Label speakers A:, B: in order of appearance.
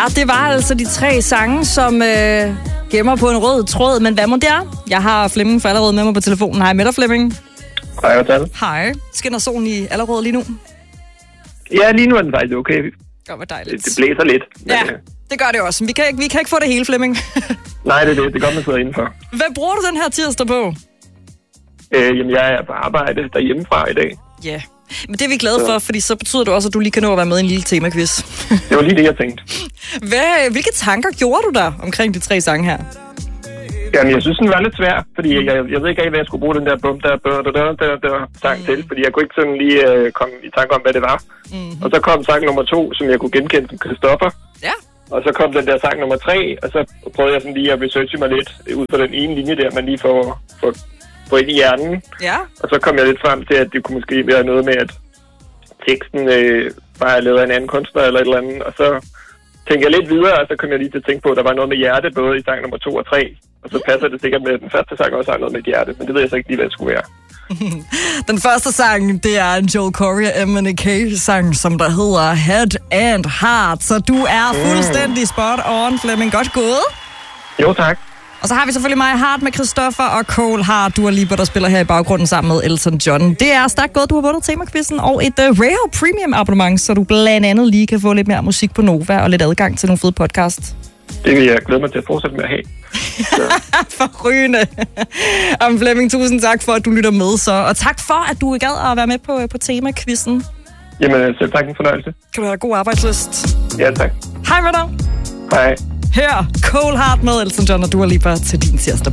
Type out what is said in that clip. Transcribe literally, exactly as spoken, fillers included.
A: det var altså de tre sange, som øh, gemmer på en rød tråd. Men hvad må det er? Jeg har Flemming for Allerød med mig på telefonen. Hej med dig, Flemming.
B: Hej, hvordan?
A: Hej. Skinner solen i Allerød lige nu?
B: Ja, lige nu er den faktisk okay.
A: Godt, hvor dejligt.
B: Det, det blæser lidt. Men,
A: ja, det gør det også. Vi kan, vi kan ikke få det hele, Flemming.
B: Nej, det er det. Det er godt, man sidder indenfor.
A: Hvad bruger du den her tirsdag på?
B: Øh, jamen, jeg er på arbejde derhjemmefra i dag.
A: Ja, yeah. Men det er vi glade for, fordi så betyder det også, at du lige kan nå at være med i en lille temaquiz.
B: Det var lige det, jeg tænkte.
A: Hvad, hvilke tanker gjorde du der omkring de tre sange her?
B: Jamen, jeg synes, den var lidt svær, fordi jeg, jeg ved ikke, hvad jeg skulle bruge den der bum der, der, der, der, der sang mm. til, fordi jeg kunne ikke sådan lige uh, komme i tanke om, hvad det var. Mm-hmm. Og så kom sang nummer to, som jeg kunne genkende som Christoffer. Ja. Og så kom den der sang nummer tre, og så prøvede jeg sådan lige at researche mig lidt ud på den ene linje der, man lige får, får, får ind i hjernen. Ja. Og så kom jeg lidt frem til, at det kunne måske være noget med, at teksten øh, bare er lavet af en anden kunstner eller et eller andet, og så tænkte jeg lidt videre, og så kom jeg lige til at tænke på, at der var noget med hjerte, både i sang nummer to og tre. Og så passer det sikkert med, at den første sang også har noget med et hjerte, men det ved jeg så ikke lige, hvad det skulle være.
A: Den første sang, det er en Joel Corey og M N A K-sang, som der hedder Head and Heart. Så du er fuldstændig spot on, Flemming. Godt gået.
B: Jo, tak.
A: Og så har vi selvfølgelig mig, Heart med Christoffer og Cole Heart. Du er lige på, der spiller her i baggrunden sammen med Elton John. Det er stærkt godt, du har vundet temakvisten og et uh, Rare Premium abonnement, så du blandt andet lige kan få lidt mere musik på Nova og lidt adgang til nogle fede podcast.
B: Det vil jeg glæde mig til at fortsætte med at have.
A: Forrygende. Om Flemming, tusind tak for, at du lytter med så. Og tak for, at du gad at være med på, på temakvisten.
B: Jamen, selv tak, en fornøjelse.
A: Kan du have god arbejdslyst?
B: Ja, tak.
A: Hej med dig.
B: Hej.
A: Her, Cole Heart med Elton John og Dua Lipa til din tirsdag.